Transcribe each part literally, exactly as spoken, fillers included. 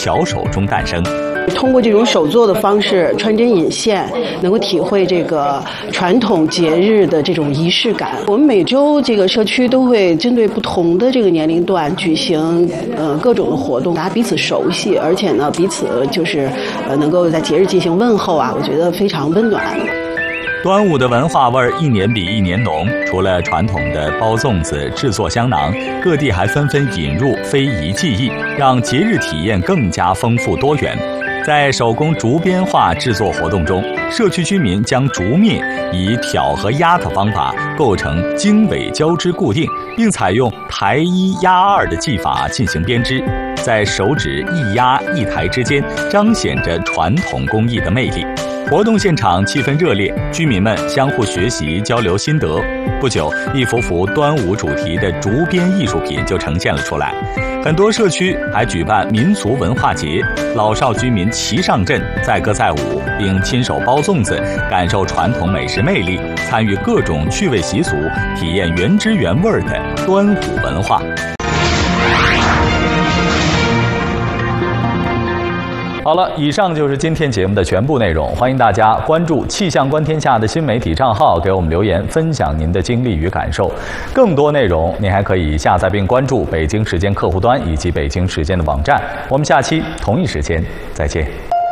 巧手中诞生。 通过这种手作的方式，穿针引线，能够体会这个传统节日的这种仪式感。我们每周这个社区都会针对不同的这个年龄段举行呃各种的活动，大家彼此熟悉，而且呢彼此就是呃能够在节日进行问候啊，我觉得非常温暖。 端午的文化味儿一年比一年浓，除了传统的包粽子、制作香囊，各地还纷纷引入非遗技艺，让节日体验更加丰富多元。在手工竹编画制作活动中，社区居民将竹篾以挑和压的方法构成经纬交织固定，并采用抬一压二的技法进行编织，在手指一压一抬之间彰显着传统工艺的魅力。活动现场气氛热烈，居民们相互学习交流心得。不久，一幅幅端午主题的竹编艺术品就呈现了出来。很多社区还举办民俗文化节，老少居民齐上阵，载歌载舞，并亲手包粽子，感受传统美食魅力，参与各种趣味习俗，体验原汁原味的端午文化。好了，以上就是今天节目的全部内容。欢迎大家关注气象观天下的新媒体账号，给我们留言，分享您的经历与感受。更多内容您还可以下载并关注北京时间客户端以及北京时间的网站。我们下期同一时间再见。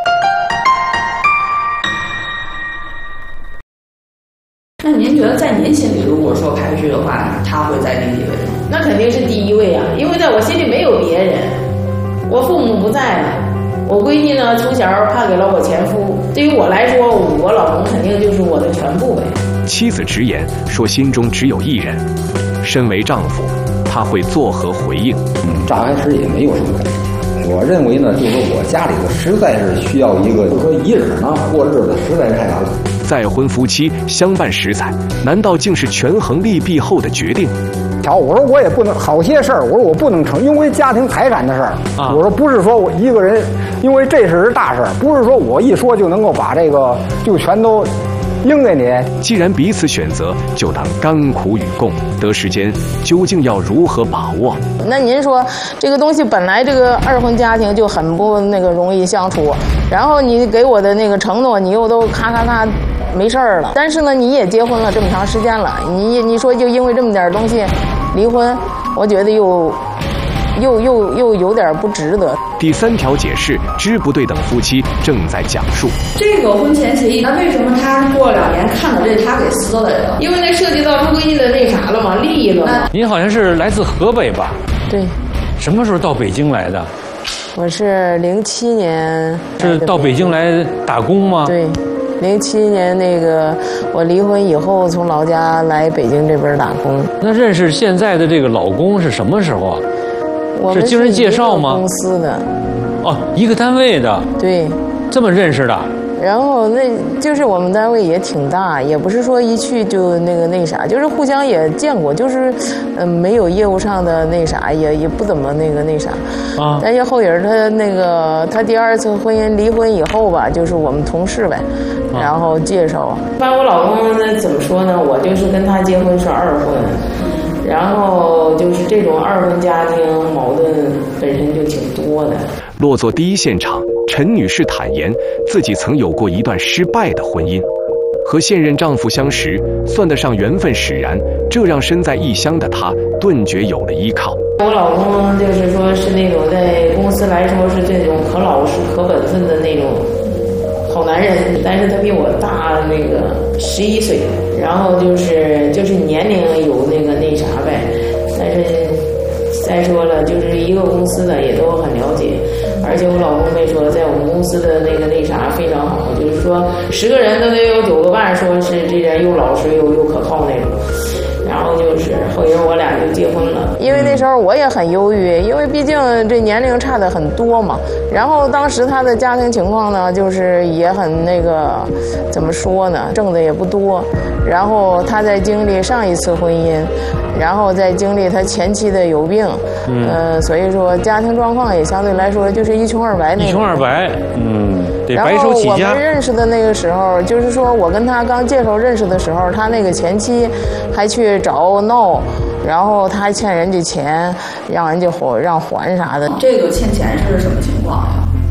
那您觉得在您心里，如果说排序的话，他会在第几位？ 那肯定是第一位啊，因为在我心里没有别人，我父母不在了。我闺女呢，从小判给了我前夫。对于我来说，我老公肯定就是我的全部呗。 妻子直言说，心中只有一人。身为丈夫，他会作何回应？ 嗯，乍开始也没有什么感觉。我认为呢，就是我家里头实在是需要一个，说一人呢过日子实在是太难了。 再婚夫妻相伴十载，难道竟是权衡利弊后的决定？ 我说我也不能好些事儿，我说我不能成，因为家庭财产的事儿、啊。我说不是说我一个人，因为这事是大事儿，不是说我一说就能够把这个就全都应给你。 既然彼此选择，就当甘苦与共。得时间究竟要如何把握？ 那您说这个东西本来这个二婚家庭就很不那个容易相处，然后你给我的那个承诺，你又都咔咔咔。没事儿了，但是呢，你也结婚了这么长时间了，你你说就因为这么点东西离婚，我觉得又又又又有点不值得。 第三条解释，知不对等夫妻正在讲述这个婚前协议，那为什么他过两年看到这他给撕了呀？ 因为那涉及到他闺女的那啥了嘛，利益了嘛。 您好像是来自河北吧？ 对。 什么时候到北京来的？ 我是零七年。 是到北京来打工吗？ 对。零七年那个我离婚以后，从老家来北京这边打工。 那认识现在的这个老公是什么时候啊？ 我们是经人介绍吗？ 公司的。 哦，一个单位的。 对。 这么认识的。 然后那就是我们单位也挺大，也不是说一去就那个那啥，就是互相也见过，就是嗯、呃、没有业务上的那啥，也也不怎么那个那啥。啊。但是后影他那个他第二次婚姻离婚以后吧，就是我们同事呗。然后介绍，一般我老公那怎么说呢？我就是跟他结婚是二婚，然后就是这种二婚家庭矛盾本身就挺多的。 落座第一现场，陈女士坦言自己曾有过一段失败的婚姻，和现任丈夫相识，算得上缘分使然，这让身在异乡的她顿觉有了依靠。 我老公就是说是那种在公司来说是这种可老实可本分的那种。好男人，但是他比我大那个十一岁，然后就是就是年龄有那个那啥呗，但是再说了，就是一个公司的也都很了解，而且我老公没说在我们公司的那个那啥非常好，就是说十个人都得有九个半说是这人又老实又又可靠那种。然后就是后来我俩就结婚了，因为那时候我也很忧郁，因为毕竟这年龄差的很多嘛。然后当时他的家庭情况呢，就是也很那个，怎么说呢，挣的也不多。然后他在经历上一次婚姻，然后再经历他前妻的有病，嗯、呃，所以说家庭状况也相对来说就是一穷二白那种。 一穷二白，嗯。得白手起家。 然后我们认识的那个时候，就是说我跟他刚介绍认识的时候，他那个前妻还去找闹，然后他还欠人家钱，让人家还让还啥的。 这个欠钱是什么情况呀？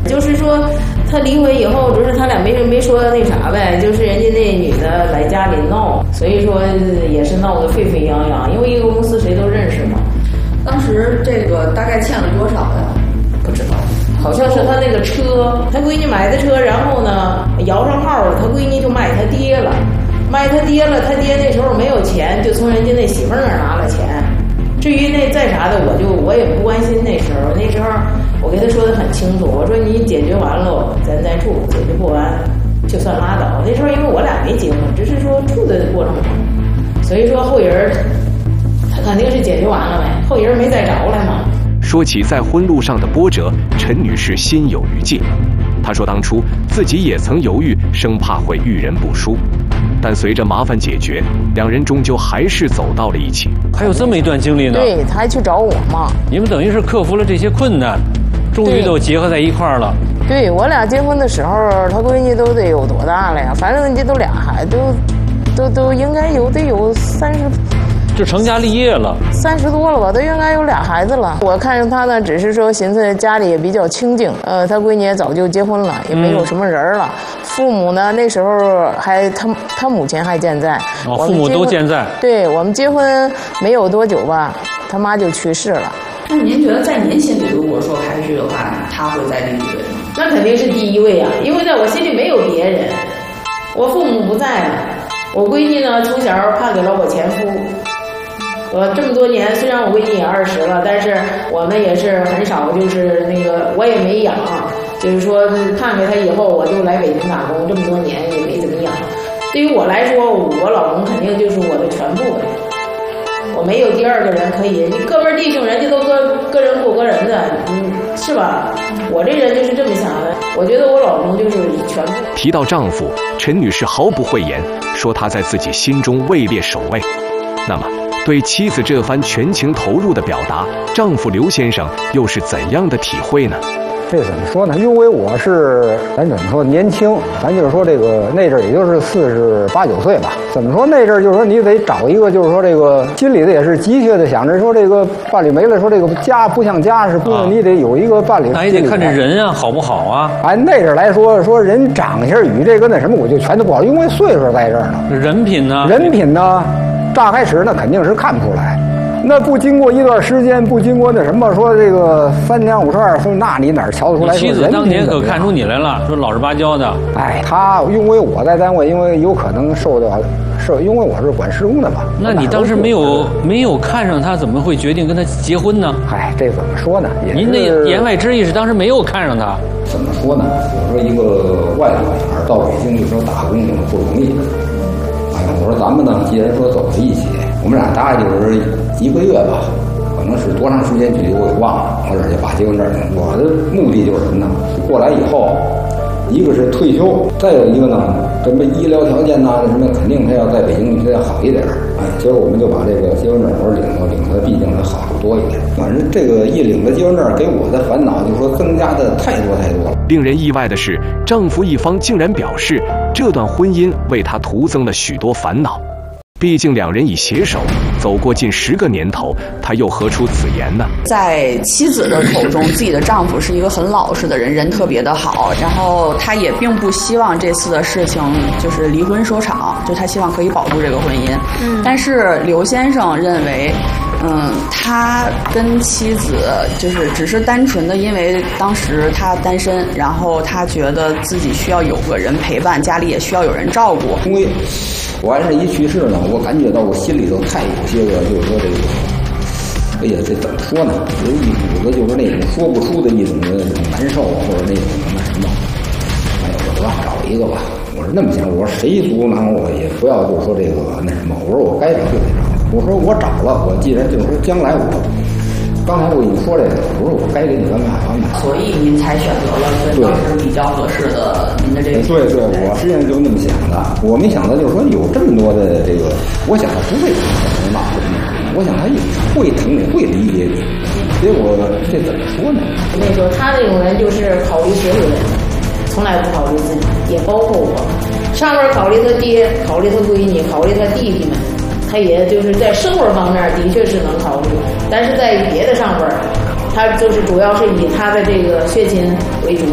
就是说他离婚以后，就是他俩没没说那啥呗，就是人家那女的来家里闹，所以说也是闹得沸沸扬扬，因为一个公司谁都认识嘛。 当时这个大概欠了多少呀？不知道， 好像是他那个车，他闺女买的车，然后呢摇上号了，他闺女就卖他爹了，卖他爹了，他爹那时候没有钱，就从人家那媳妇儿那儿拿了钱。至于那再啥的，我就我也不关心。那时候那时候我跟他说的很清楚，我说你解决完了咱再处，解决不完就算拉倒。那时候因为我俩没结婚，只是说处的过程中，所以说后人他肯定是解决完了呗，后人没再找来嘛。 说起在婚路上的波折，陈女士心有余悸。她说当初自己也曾犹豫，生怕会遇人不淑，但随着麻烦解决，两人终究还是走到了一起。 还有这么一段经历呢？ 对，他还去找我嘛。 你们等于是克服了这些困难，终于都结合在一块儿了。 对，我俩结婚的时候，他闺女都得有多大了呀？反正人家都俩孩子，都都都应该有得有三十。 就成家立业了， 三十多了吧，都应该有俩孩子了。我看上他呢，只是说寻思家里也比较清静，呃，他闺女也早就结婚了，也没有什么人了。嗯、父母呢，那时候还他他母亲还健在， 哦，父母都健在。 对，我们结婚没有多久吧，他妈就去世了。 那您觉得在您心里，如果说排序的话，他会在第几位吗？ 那肯定是第一位啊，因为在我心里没有别人，我父母不在了，我闺女呢从小判给了我前夫。我这么多年，虽然我闺女也二十了，但是我们也是很少，就是那个我也没养，就是说判给他以后，我就来北京打工，这么多年也没怎么养。对于我来说，我老公肯定就是我的全部呗，我没有第二个人可以。你哥们弟兄，人家都各各人过各人的，嗯，是吧？我这人就是这么想的，我觉得我老公就是全部。 提到丈夫，陈女士毫不讳言，说他在自己心中位列首位。那么对妻子这番全情投入的表达，丈夫刘先生又是怎样的体会呢？ 这怎么说呢？因为我是咱怎么说年轻，咱就是说这个那阵儿也就是四十八九岁吧。怎么说那阵儿就是说你得找一个，就是说这个心里的也是急切的想着说这个伴侣没了，说这个家不像家是不是？你得有一个伴侣。 那也得看这人啊好不好啊。 哎，那阵儿来说说人长相与这个那什么，我就全都不好，因为岁数在这儿呢。 人品呢？ 人品呢？乍开始那肯定是看不出来，那不经过一段时间，不经过那什么说这个三两五十二，说那你哪瞧得出来？ 你妻子当年可看出你来了，说老实巴交的。 哎，他因为我在单位，因为有可能受到受，因为我是管施工的嘛。 那你当时没有没有看上他，怎么会决定跟他结婚呢？ 哎，这怎么说呢？ 您的言外之意是当时没有看上他。 怎么说呢？我说一个外国女孩到北京就说打工不容易。我说咱们呢，既然说走在一起，我们俩大概就是一个月吧，可能是多长时间距离我也忘了，或者就把结婚证。我的目的就是什么呢？过来以后，一个是退休，再有一个呢，什么医疗条件呐、啊，什么肯定他要在北京要好一点。哎，结果我们就把这个结婚证我说领了，领了，毕竟它好处多一点。反正这个一领了结婚证，给我的烦恼就是说增加的太多太多了。 令人意外的是，丈夫一方竟然表示，这段婚姻为他徒增了许多烦恼。毕竟两人已携手走过近十个年头，他又何出此言呢？ 在妻子的口中，自己的丈夫是一个很老实的人，人特别的好，然后他也并不希望这次的事情就是离婚收场，就他希望可以保住这个婚姻。嗯，但是刘先生认为。嗯，他跟妻子就是只是单纯的因为当时他单身，然后他觉得自己需要有个人陪伴，家里也需要有人照顾。 因为我爱人一去世呢，我感觉到我心里头太有些个，就是说这个，哎呀，这怎么说呢？有一股子就是那种说不出的一种的难受，或者那种那什么。哎呀，我说找一个吧，我是那么想，我说谁阻挠我也不要就说这个那什么，我说我该找就得找。我说我找了，我既然就是说将来我，刚才我已经说这个，我说我该给你安排安排， 所以您才选择了跟当时比较合适的您的这个。 对对，我实际上就那么想的，我没想到就是说有这么多的这个，我想他不会想闹什么，我想他会疼你，会理解你，结果这怎么说呢？ 我跟你说，他这种人就是考虑所有人，从来不考虑自己，也包括我。上边考虑他爹，考虑他闺女，考虑他弟弟们。他也就是在生活方面的确是能考虑，但是在别的上边，他就是主要是以他的这个血亲为主。